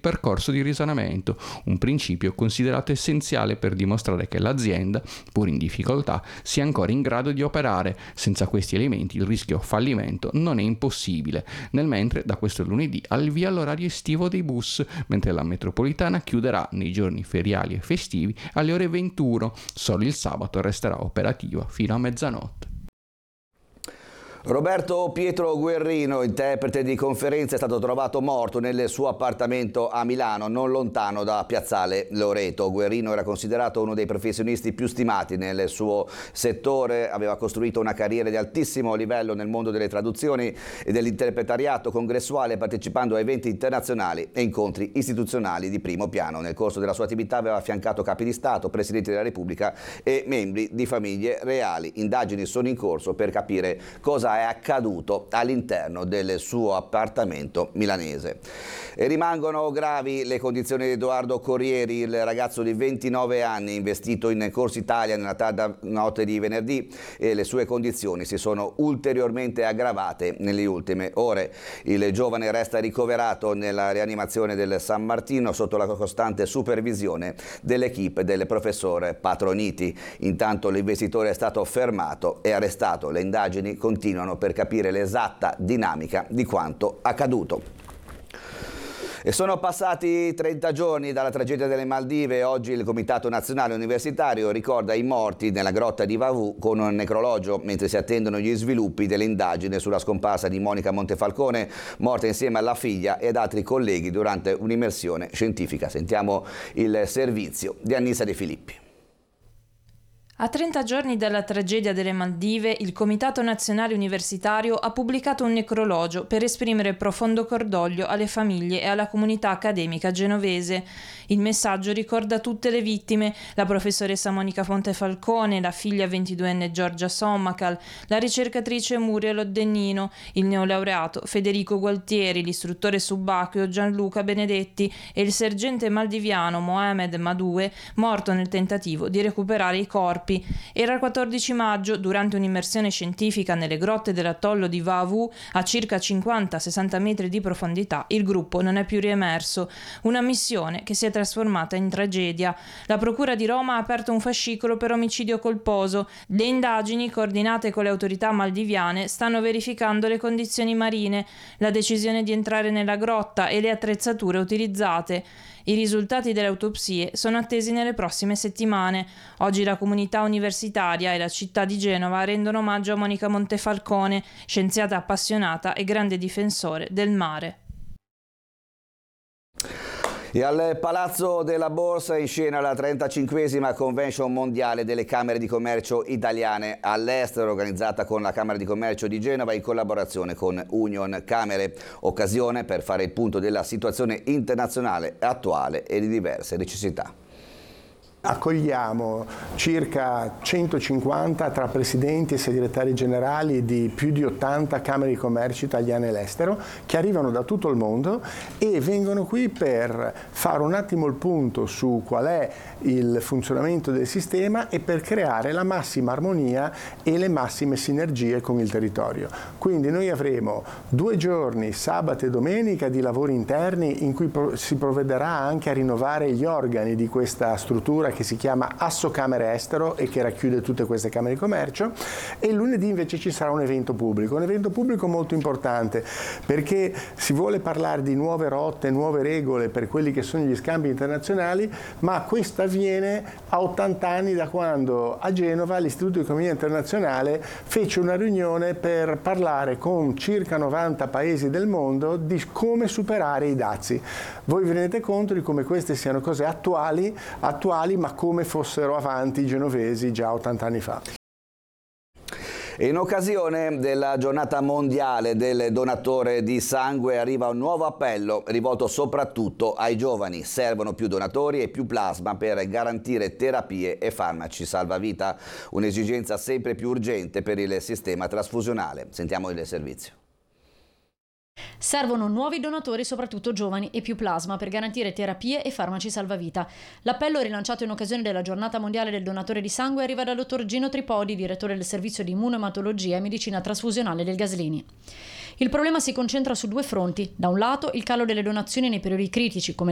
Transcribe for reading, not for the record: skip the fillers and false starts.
percorso di risanamento, un principio considerato essenziale per dimostrare che l'azienda, pur in difficoltà, sia ancora in grado di operare. Senza questi elementi il rischio fallimento non è impossibile. Nel mentre, da questo lunedì al via l'orario estivo dei bus, mentre la metropolitana chiuderà nei giorni feriali e festivi alle ore 21. Solo il sabato resterà operativa fino a mezzanotte. Roberto Pietro Guerrino, interprete di conferenze, è stato trovato morto nel suo appartamento a Milano, non lontano da Piazzale Loreto. Guerrino era considerato uno dei professionisti più stimati nel suo settore, aveva costruito una carriera di altissimo livello nel mondo delle traduzioni e dell'interpretariato congressuale, partecipando a eventi internazionali e incontri istituzionali di primo piano. Nel corso della sua attività aveva affiancato capi di Stato, Presidenti della Repubblica e membri di famiglie reali. Indagini sono in corso per capire cosa è accaduto all'interno del suo appartamento milanese. E rimangono gravi le condizioni di Edoardo Corrieri, il ragazzo di 29 anni investito in Corsa Italia nella tarda notte di venerdì, e le sue condizioni si sono ulteriormente aggravate nelle ultime ore. Il giovane resta ricoverato nella rianimazione del San Martino sotto la costante supervisione dell'equipe del professore Patroniti. Intanto l'investitore è stato fermato e arrestato. Le indagini continuano per capire l'esatta dinamica di quanto accaduto. E sono passati 30 giorni dalla tragedia delle Maldive. Oggi il Comitato Nazionale Universitario ricorda i morti nella grotta di Vavù con un necrologio, mentre si attendono gli sviluppi dell'indagine sulla scomparsa di Monica Montefalcone, morta insieme alla figlia e ad altri colleghi durante un'immersione scientifica. Sentiamo il servizio di Annissa De Filippi. A 30 giorni dalla tragedia delle Maldive, il Comitato Nazionale Universitario ha pubblicato un necrologio per esprimere profondo cordoglio alle famiglie e alla comunità accademica genovese. Il messaggio ricorda tutte le vittime: la professoressa Monica Montefalcone, la figlia 22enne Giorgia Sommacal, la ricercatrice Muriel Oddennino, il neolaureato Federico Gualtieri, l'istruttore subacqueo Gianluca Benedetti e il sergente maldiviano Mohamed Madoué, morto nel tentativo di recuperare i corpi. Era il 14 maggio, durante un'immersione scientifica nelle grotte dell'atollo di Vavù, a circa 50-60 metri di profondità, il gruppo non è più riemerso. Una missione che si è trasformata in tragedia. La Procura di Roma ha aperto un fascicolo per omicidio colposo. Le indagini, coordinate con le autorità maldiviane, stanno verificando le condizioni marine, la decisione di entrare nella grotta e le attrezzature utilizzate. I risultati delle autopsie sono attesi nelle prossime settimane. Oggi la comunità universitaria e la città di Genova rendono omaggio a Monica Montefalcone, scienziata appassionata e grande difensore del mare. E al Palazzo della Borsa in scena la 35esima Convention mondiale delle Camere di Commercio italiane all'estero, organizzata con la Camera di Commercio di Genova in collaborazione con Union Camere. Occasione per fare il punto della situazione internazionale attuale e di diverse necessità. Accogliamo circa 150 tra presidenti e segretari generali di più di 80 Camere di Commercio italiane all'estero che arrivano da tutto il mondo e vengono qui per fare un attimo il punto su qual è il funzionamento del sistema e per creare la massima armonia e le massime sinergie con il territorio. Quindi noi avremo 2 giorni, sabato e domenica, di lavori interni in cui si provvederà anche a rinnovare gli organi di questa struttura che si chiama Asso Camere Estero e che racchiude tutte queste camere di commercio, e il lunedì invece ci sarà un evento pubblico molto importante perché si vuole parlare di nuove rotte, nuove regole per quelli che sono gli scambi internazionali, ma questo avviene a 80 anni da quando a Genova l'Istituto di Economia Internazionale fece una riunione per parlare con circa 90 paesi del mondo di come superare i dazi. Voi vi rendete conto di come queste siano cose attuali ma come fossero avanti i genovesi già 80 anni fa. In occasione della giornata mondiale del donatore di sangue arriva un nuovo appello rivolto soprattutto ai giovani. Servono più donatori e più plasma per garantire terapie e farmaci salvavita, un'esigenza sempre più urgente per il sistema trasfusionale. Sentiamo il servizio. Servono nuovi donatori, soprattutto giovani, e più plasma per garantire terapie e farmaci salvavita. L'appello, rilanciato in occasione della giornata mondiale del donatore di sangue, arriva dal dottor Gino Tripodi, direttore del servizio di immunoematologia e medicina trasfusionale del Gaslini. Il problema si concentra su 2 fronti. Da un lato, il calo delle donazioni nei periodi critici, come